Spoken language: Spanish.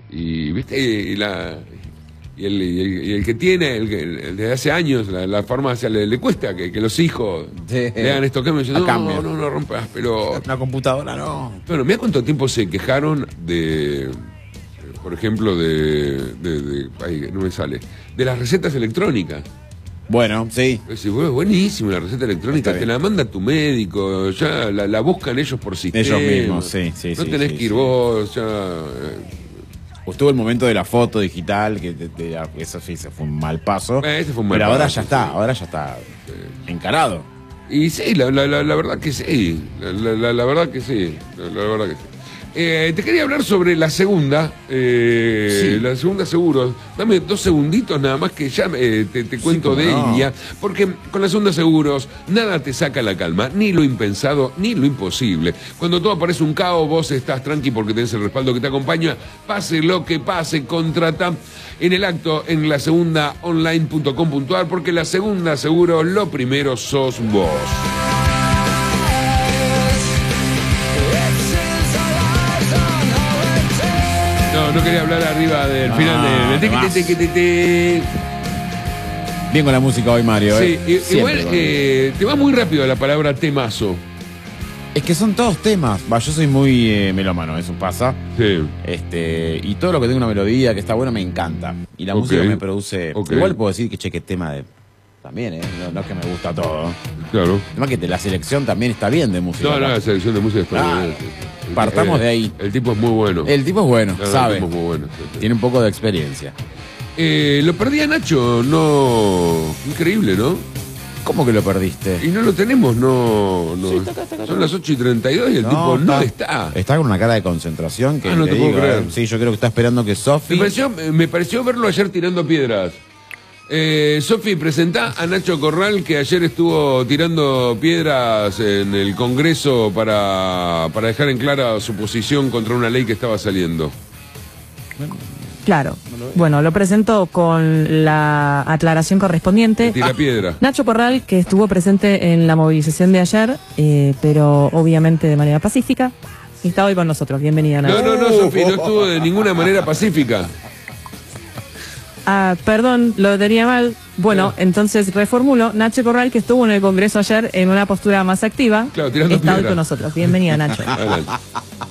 Y viste, el que tiene, el de hace años, la farmacia le cuesta que los hijos le hagan esto que me dicen, no rompas, pero... Una computadora no. Bueno, mira cuánto tiempo se quejaron de, por ejemplo, ay, no me sale, de las recetas electrónicas. Bueno, sí. Es buenísimo la receta electrónica, te la manda tu médico, ya la buscan ellos por sistema. Ellos mismos, sí. No tenés que ir vos, ya... Estuvo el momento de la foto digital, que eso sí se fue un mal paso. Ese fue un mal pero paso, ahora ya está encarado. Y sí, la verdad que sí. La verdad que sí. La verdad que sí. Te quería hablar sobre la segunda. La segunda seguros. Dame 2 segunditos nada más que ya te cuento de ella. Porque con la segunda seguros nada te saca la calma. Ni lo impensado, ni lo imposible. Cuando todo parece un caos, vos estás tranqui porque tenés el respaldo que te acompaña. Pase lo que pase, contrata en el acto en lasegundaonline.com.ar porque la segunda seguros, lo primero sos vos. No quería hablar arriba del final de... Bien con la música hoy, Mario. Sí, igual te va muy rápido la palabra temazo. Es que son todos temas. Yo soy muy melómano, eso pasa. Sí. Y todo lo que tenga una melodía que está buena me encanta. Y la música me produce... Igual puedo decir que tema de... También, no es que me gusta todo. Claro. Además que la selección también está bien de música. No, la selección de música está bien. Partamos de ahí. El tipo es muy bueno. El tipo es bueno, sabe. El tipo es muy bueno. Tiene un poco de experiencia. Lo perdí a Nacho, no... Increíble, ¿no? ¿Cómo que lo perdiste? Y no lo tenemos, no. Sí, está acá. Son las 8:32 y el tipo no está. Está con una cara de concentración que no te puedo creer. Sí, yo creo que está esperando que Sofi... Me pareció verlo ayer tirando piedras. Sofi, presentá a Nacho Corral, que ayer estuvo tirando piedras en el Congreso para dejar en clara su posición contra una ley que estaba saliendo. Claro. Bueno, lo presento con la aclaración correspondiente. Tira piedra. Nacho Corral, que estuvo presente en la movilización de ayer, pero obviamente de manera pacífica, y está hoy con nosotros. Bienvenida, Nacho. No, Sofi, no estuvo de ninguna manera pacífica. Perdón, lo tenía mal. Bueno, entonces reformulo. Nacho Corral, que estuvo en el Congreso ayer en una postura más activa, claro, tirando está hoy piedra. con nosotros. Bienvenida, Nacho.